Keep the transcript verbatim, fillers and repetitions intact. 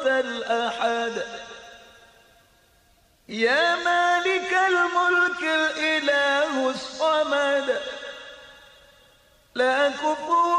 الأحد. يا مالك الملك الإله الصمد لا كفوا